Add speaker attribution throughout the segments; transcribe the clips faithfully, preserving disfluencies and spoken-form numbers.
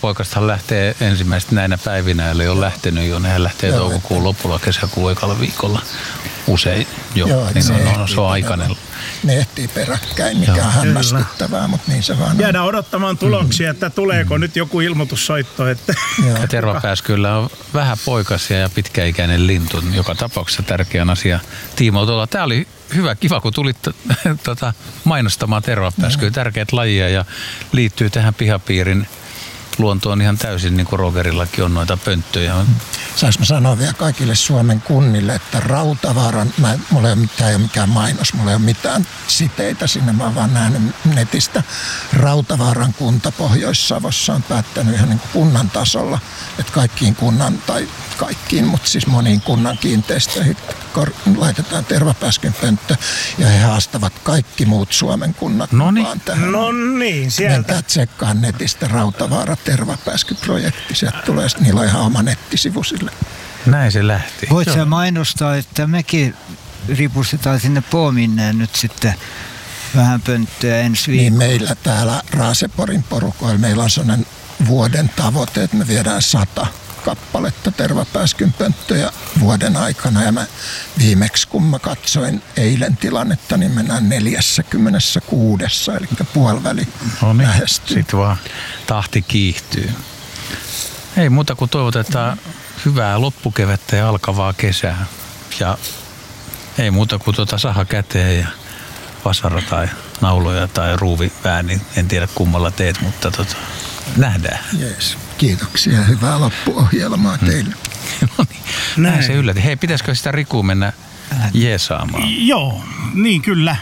Speaker 1: poikastahan lähtee ensimmäistä näinä päivinä, eli on lähtenyt jo. Nehän lähtee Joo, toukokuun lopulla, kesäkuun ekalla viikolla usein jo.
Speaker 2: Joo,
Speaker 1: niin
Speaker 2: se,
Speaker 1: on, on, se on aikainen.
Speaker 2: Ne ehtii peräkkäin, mikä Joo. on hämmästyttävää, mutta niin se vaan
Speaker 3: Jäädään odottamaan tuloksia, että tuleeko mm. nyt joku ilmoitussoitto. Että
Speaker 1: ja tervapääskyllä on vähän poikasia ja pitkäikäinen lintu. Joka tapauksessa tärkeän asia tiimoilta. Tämä oli hyvä, kiva, kun tulit tuota, mainostamaan tervapääskyä. Tärkeät lajia ja liittyy tähän pihapiirin luontoon ihan täysin, niin kuin Rogerillakin on noita pönttöjä.
Speaker 2: Saanko mä sanoa vielä kaikille Suomen kunnille, että Rautavaaran, mä, mulla ei ole mitään, ei ole mikään mainos, mulla ei ole mitään siteitä sinne, mä oon vaan nähnyt netistä. Rautavaaran kunta Pohjois-Savossa on päättänyt ihan niin kuin kunnan tasolla, että kaikkiin kunnan, tai kaikkiin, mutta siis moniin kunnan kiinteistöihin kor- laitetaan tervapääskyn pönttö ja he haastavat kaikki muut Suomen kunnat mukaan tähän.
Speaker 3: No niin, sieltä.
Speaker 2: Menkää tsekkaa netistä Rautavaara tervapääskyprojekti. Sieltä tulee, niillä on ihan oma nettisivu sille.
Speaker 1: Näin se lähti.
Speaker 4: Voit sä mainostaa, että mekin ripustetaan sinne Poominneen nyt sitten vähän pönttöä ensi viikolla.
Speaker 2: Niin meillä täällä Raaseporin porukoilla meillä on sellainen vuoden tavoite, että me viedään sata kappaletta tervapääskyn pönttöjä vuoden aikana. Ja mä viimeksi, kun mä katsoin eilen tilannetta, niin mennään neljäkymmentäkuusi, eli puoliväli
Speaker 1: no niin,
Speaker 2: lähestyy.
Speaker 1: Sitten vaan tahti kiihtyy. Ei muuta kuin toivotetaan hyvää loppukevättä ja alkavaa kesää. Ja ei muuta kuin tuota saha käteen ja vasara tai nauloja tai ruuvivääni. En tiedä kummalla teet, mutta tota, nähdään.
Speaker 2: Jees. Kiitoksia. Hyvää loppuohjelmaa teille.
Speaker 1: Hmm. No niin, näin se yllätti. Hei, pitäisikö sitä Riku mennä jeesaamaan?
Speaker 3: Joo, niin kyllä.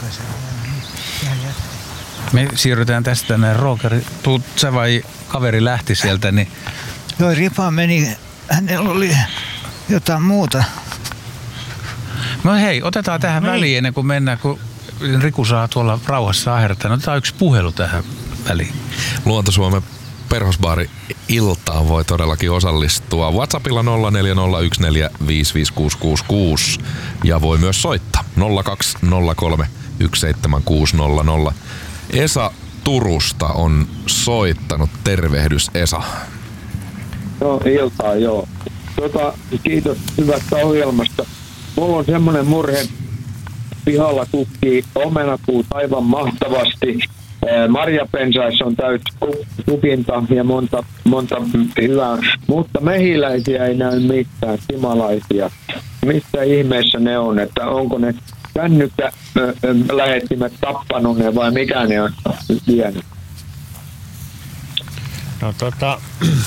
Speaker 1: Me siirrytään tästä näin. Roger, tuut sä vai kaveri lähti sieltä, niin...
Speaker 4: Joo, Ripa meni. Hänellä oli jotain muuta.
Speaker 1: No hei, otetaan tähän no väliin ennen kuin mennään, kun Riku saa tuolla rauhassa ahertaa. Otetaan yksi puhelu tähän väliin.
Speaker 5: Luonto-Suomen Perhosbaari iltaan voi todellakin osallistua WhatsAppilla nolla neljä nolla yksi neljä viisi viisi kuusi kuusi kuusi ja voi myös soittaa nolla kaksi nolla kolme yksi seitsemän kuusi nolla nolla. Esa Turusta on soittanut. Tervehdys, Esa.
Speaker 6: No iltaa, joo. Tota, kiitos hyvästä ohjelmasta. Mulla on semmoinen murhe. Pihalla kukkii omenapuut aivan mahtavasti. Marjapensaissa on täyt kukinta ja monta, monta hyvää, mutta mehiläisiä ei näy mitään, simalaisia. Missä ihmeessä ne on, että onko ne kännykkä lähettimet tappanut ne vai mikä ne on vienyt?
Speaker 3: No tota,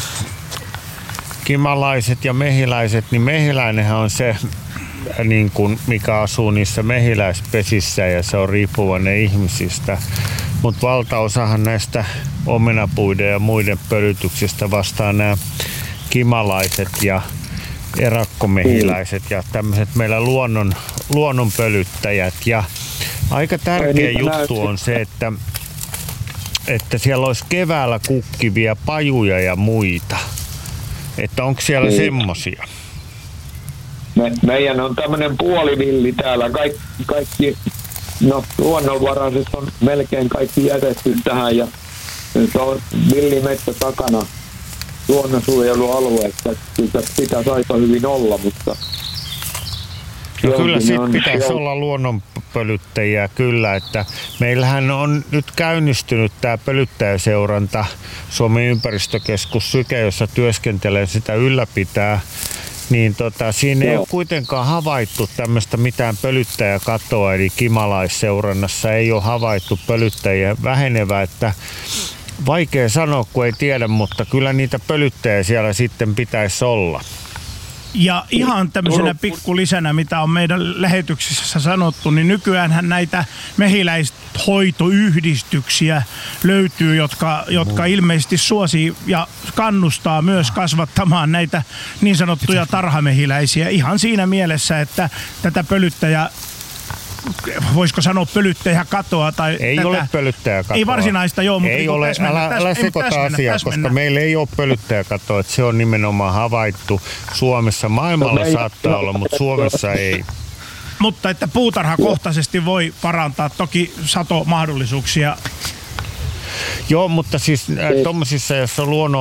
Speaker 3: kimalaiset ja mehiläiset, niin mehiläinenhän on se, niin kuin mikä asuu niissä mehiläispesissä ja se on riippuvainen ihmisistä. Mutta valtaosahan näistä omenapuiden ja muiden pölytyksistä vastaa nämä kimalaiset ja erakkomehiläiset ja tämmöiset meillä luonnon, luonnon pölyttäjät. Ja aika tärkeä juttu on se, että, että siellä olisi keväällä kukkivia pajuja ja muita. Että onko siellä niin semmosia?
Speaker 6: Me, meidän on tämmöinen puolivilli täällä. Kaik, kaikki no, luonnonvaraiset on melkein kaikki jätetty tähän ja nyt on villimetsä takana luonnonsuojelualueessa. Sitä pitäisi aika hyvin olla, mutta...
Speaker 3: No kyllä sitten pitäisi jo olla luonnonpölyttäjiä kyllä, että meillähän on nyt käynnistynyt tämä pölyttäjäseuranta. Suomen ympäristökeskus Syke, jossa työskentelee, sitä ylläpitää. Niin tota, siinä Joo. ei ole kuitenkaan havaittu tämmöistä mitään pölyttäjäkatoa, eli kimalaisseurannassa ei ole havaittu pölyttäjiä vähenevää, että vaikea sanoa, kun ei tiedä, mutta kyllä niitä pölyttäjiä siellä sitten pitäisi olla. Ja ihan tämmöisenä pikkulisänä, mitä on meidän lähetyksessä sanottu, niin nykyäänhän näitä mehiläishoitoyhdistyksiä löytyy, jotka, jotka ilmeisesti suosii ja kannustaa myös kasvattamaan näitä niin sanottuja tarhamehiläisiä ihan siinä mielessä, että tätä pölyttäjä, voisiko sanoa pölyttäjäkatoa tai
Speaker 7: ei
Speaker 3: tätä,
Speaker 7: ole pölyttäjäkatoa.
Speaker 3: Ei varsinaista joo, mutta
Speaker 7: ei ole,
Speaker 3: täsmennä,
Speaker 7: älä, älä sekoita asiaa, koska meillä ei ole pölyttäjäkatoa, että se on nimenomaan havaittu Suomessa. Maailmalla no, saattaa olla, mutta Suomessa ei.
Speaker 3: Mutta että puutarhakohtaisesti voi parantaa toki satomahdollisuuksia.
Speaker 7: Joo, mutta siis äh, tommosissa, jossa luonnon